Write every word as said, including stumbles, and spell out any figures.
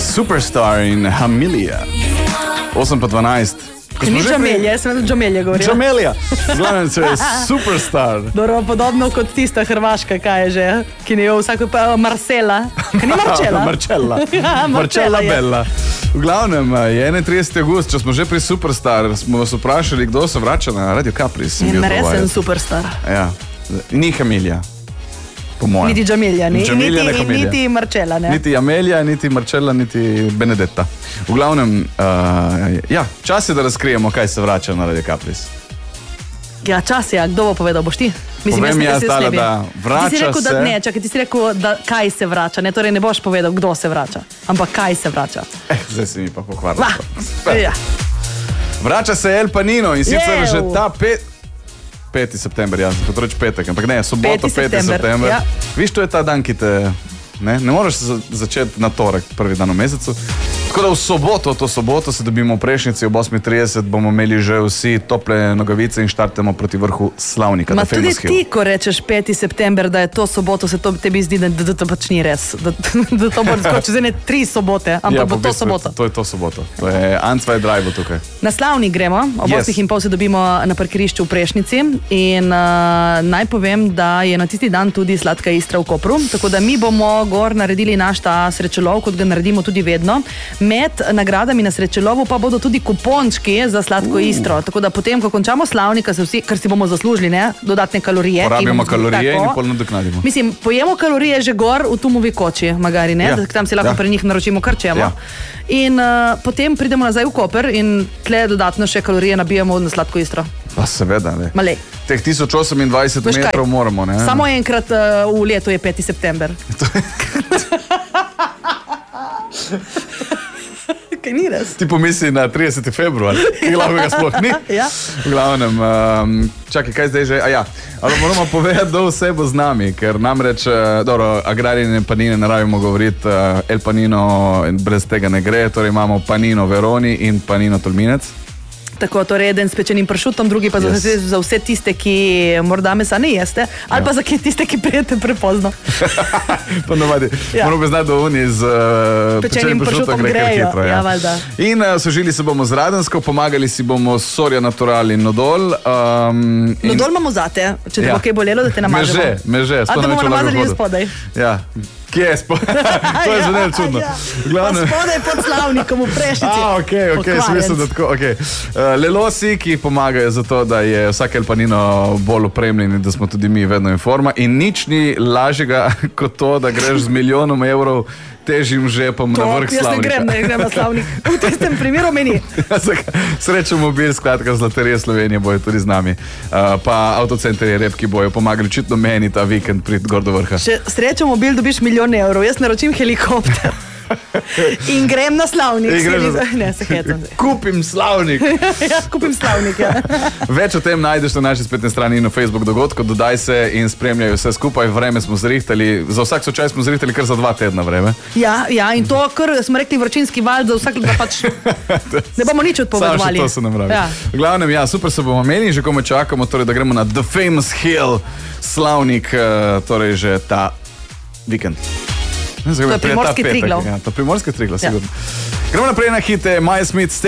Superstar in Amelia. osem pa dvanajst. Ni Džamelija, jaz sem Džamelija govorila. Džamelija, glavnem se je Superstar. Dobro, podobno kot tista Hrvaška, kaj je že, ki ne jo vsako pa Marcela. Kaj ni Marcela? Marcella. Ja, Marcella je. Bella. V glavnem je enaintrideseti avgust, če smo že pri Superstar, smo vas vprašali, kdo se vrača na Radio Capris. Resen Superstar. Ja, ni Amelia. Niti Džamelija, ni, Džamelija, niti, ne niti Marcella, ne? Niti Amelia, niti Marcella, niti Benedetta. V glavnem, uh, ja, čas je, da razkrijemo, kaj se vrača na Radio Capris. Ja, čas je, kdo bo povedal, boš ti? Mislim, Povem jaz, jaz tale, da vrača ti si rekel, se... Da, ne, čakaj, ti si rekel, da kaj se vrača, ne, torej ne boš povedal, kdo se vrača, ampak kaj se vrača. Eh, zdaj si mi pa pokvaril. Ja. Vrača se El Panino in sicer Jev. že ta pet... peti september, ja, sem potroč petek, ampak ne, soboto, peti september. Ja. Viš, to je ta dan, ki te... Ne, ne moreš se začeti na torek, prvi dan v mesecu. Tako da v soboto, to soboto se dobimo v Prešnici, ob osem trideset bomo imeli že vsi tople nogavice in štartemo proti vrhu Slavnika. Ma tudi ti, ko rečeš peti september, da je to soboto, se to tebi zdi, da, da to pač ni res. Da, da to bo tako čez ene tri sobote, ampak ja, bo to soboto. To je to soboto. To je Ansvaj Drive tukaj. Na Slavnik gremo, ob Yes. osmih in pol se dobimo na parkirišču v Prešnici in uh, naj povem, da je na tisti dan tudi Sladka Istra v Kopru, tako da mi bomo gor naredili naš ta srečelov, kot ga naredimo tudi vedno. Med nagradami na srečelovu pa bodo tudi kupončki za Sladko uh. Istro, tako da potem, ko končamo Slavnika, se vsi, kar si bomo zaslužili, ne, dodatne kalorije. Porabimo in, kalorije tako, in pol nadoknadimo. Mislim, pojemo kalorije že gor v Tumovi koči, magari, ne, Ja. da tam si lahko Ja. pri njih naročimo karčevo. Ja. In uh, potem pridemo nazaj v Koper in tle dodatno še kalorije nabijamo na Sladko Istro. Pa seveda, ne. Malej. Teh tisoč osemindvajset Veš kaj? metrov moramo, ne. Samo enkrat uh, v letu je peti september. Kaj ni res? Ti pomisli na trideseti februar, ki lahko ga sploh ni. Ja. V glavnem, um, čakaj, kaj zdaj že? A ja, ali moramo povedati, da vse bo z nami, ker namreč, uh, dobro, agrarine panine ne rabimo govoriti, uh, El Panino brez tega ne gre, torej imamo Panino Veroni in Panino Tolminec. Tako, torej eden s pečenim pršutom, drugi pa yes. za, za vse tiste, ki morda mesa ne jeste, ali ja. pa za tiste, ki prijete prepozno. Ponovadi, ja. moramo znati, da oni z uh, pečenim pršutom gre kar hitro. Ja. Ja, in uh, sožili se bomo z Radensko, pomagali si bomo s Soria Natural in Nodol. Um, in... Nodol imamo zate, če te ja. bo kaj bolelo, da te namažemo. Me že, me že. A te bomo namazali že spodaj. Ja. Kje je spodaj? To je zvenelo čudno. Ja. Glavne... Spodaj pod Slavnikom v Prešnici. A, ok, ok, smisel, da tako, ok. Uh, lelosi, ki pomagajo za to, da je vsak El Panino bolj opremljen in da smo tudi mi vedno in forma. In nič ni lažjega kot to, da greš z milijonom evrov težim žepom to, na vrh Slavnika. Jaz ne grem, ne grem na Slavnik. V tistem primeru meni. Srečo mobil, skratka, Zlatarije Slovenije bojo tudi z nami. Uh, pa avtocenter je rep, ki bojo pomagali očitno meni ta vikend priti gor do vrha. Še srečo mobil dobiš milijon evrov, jaz naročim helikopter. In grem na Slavnik. Na... Ne, se hecam. Kupim Slavnik. Ja, kupim Slavnik, ja. Več o tem najdeš na naši spletni strani in na Facebook dogodku. Dodaj se in spremljaj vse skupaj. Vreme smo zrihtali, za vsak slučaj smo zrihtali kar za dva tedna vreme. Ja, ja, in to, kar smo rekli, vročinski val, za vsak, da pač ne bomo nič odpovedovali. Samo še to se nam pravi. Ja. V glavnem, ja, super se bomo menili, že komu čakamo, torej, da gremo na The Famous Hill Slavnik, torej že ta vikend. To je Primorski Triglav. Ja, to je Primorski Triglav, ja. sigurno. Gremo naprej na hite, Maja Smith.